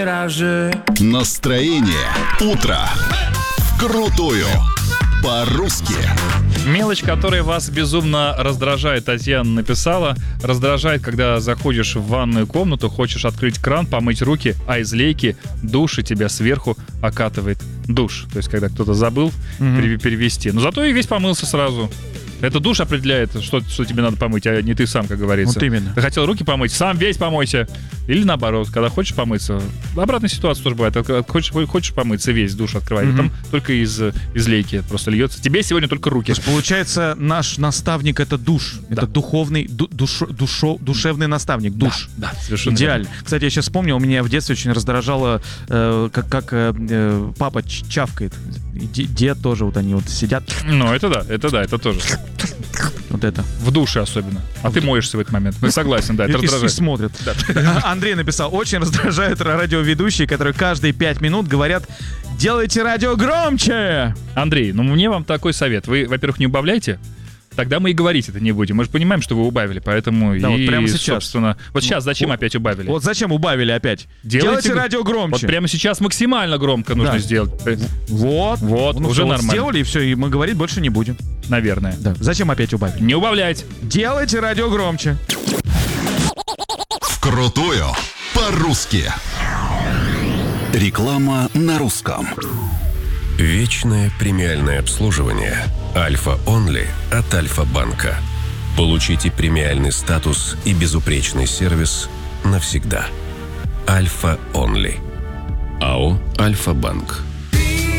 Настроение утро. Вкрутую. По-русски. Мелочь, которая вас безумно раздражает, Татьяна написала. Раздражает, когда заходишь в ванную комнату, хочешь открыть кран, помыть руки, а из лейки душ и тебя сверху окатывает душ. То есть, когда кто-то забыл перевести. Но зато и весь помылся сразу. Это душ определяет, что тебе надо помыть, а не ты сам, как говорится. Вот именно. Ты хотел руки помыть, сам весь помойся. Или наоборот, когда хочешь помыться. Обратная ситуация тоже бывает. Хочешь помыться, весь душ открывай. Там только из лейки просто льется. Тебе сегодня только руки. То есть, получается, наш наставник — это душ. Да. Это духовный, душевный наставник. Душ. Да, совершенно Идеально. Кстати, я сейчас вспомнил, меня в детстве очень раздражало, как папа чавкает. И дед тоже, вот они вот сидят. Ну, это тоже. Вот это. В душе особенно. А ты моешься в этот момент. Ну, согласен, да, это И раздражает. смотрят. Андрей написал: очень раздражают радиоведущие, которые каждые 5 минут говорят: делайте радио громче. Андрей, ну мне вам такой совет. Вы, во-первых, не убавляйте. Тогда мы и говорить это не будем. Мы же понимаем, что вы убавили, поэтому Да, и, вот прямо сейчас. собственно... Вот сейчас зачем опять убавили? Вот зачем убавили опять? Делайте радио громче. Вот прямо сейчас максимально громко нужно сделать. Вот, уже все, нормально. Сделали, и все, и мы говорить больше не будем. Наверное. Да. Зачем опять убавили? Не убавлять. Делайте радио громче. Вкрутую. По-русски. Реклама на русском. Вечное премиальное обслуживание Альфа Онли от Альфа-банка. Получите премиальный статус и безупречный сервис навсегда. Альфа Онли. АО Альфа-банк.